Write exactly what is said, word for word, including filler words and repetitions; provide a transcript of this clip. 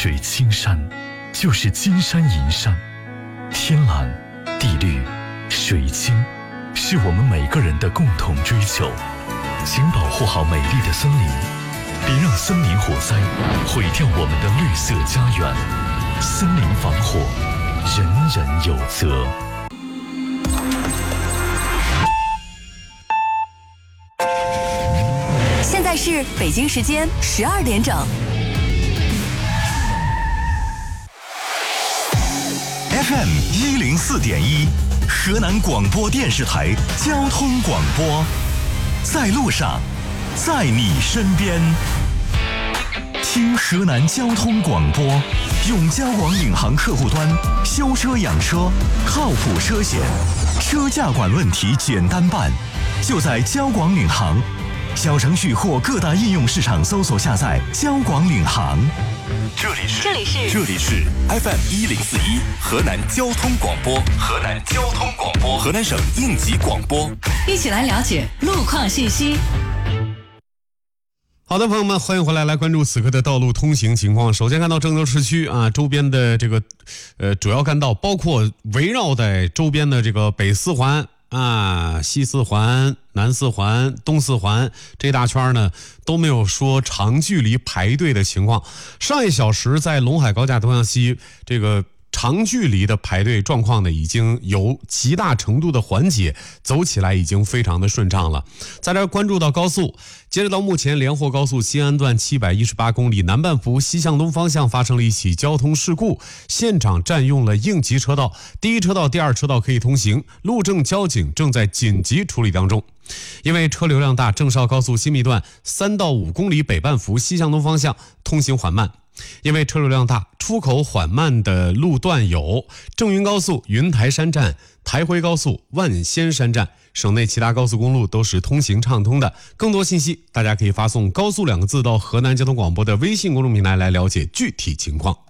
水青山，就是金山银山。天蓝地绿水清，是我们每个人的共同追求。请保护好美丽的森林，别让森林火灾毁掉我们的绿色家园。森林防火，人人有责。 现在是北京时间十二点整。 F M 一零四点一，河南广播电视台交通广播，在路上，在你身边。听河南交通广播，用交广领航客户端修车养车，靠谱车险，车驾管问题简单办，就在交广领航。小程序或各大应用市场搜索下载交广领航。 这里是这里是这里是 F M 一零四一河南交通广播，河南交通广播，河南省应急广播， 一起来了解路况信息。 好的，朋友们，欢迎回来，来关注此刻的道路通行情况。首先看到郑州市区啊，周边的这个呃主要干道，包括围绕在周边的这个北四环啊、西四环、南四环、东四环这一大圈呢，都没有说长距离排队的情况。上一小时在陇海高架东向西这个长距离的排队状况呢，已经有极大程度的缓解，走起来已经非常的顺畅了。在这儿关注到高速，截止到目前，连霍高速西安段七百一十八公里南半幅西向东方向发生了一起交通事故，现场占用了应急车道，第一车道、第二车道可以通行，路政交警正在紧急处理当中。因为车流量大，郑绍高速新密段三到五公里北半幅西向东方向通行缓慢。因为车流量大，出口缓慢的路段有郑云高速云台山站、台徽高速万仙山站，省内其他高速公路都是通行畅通的。更多信息，大家可以发送高速两个字到河南交通广播的微信公众平台来了解具体情况。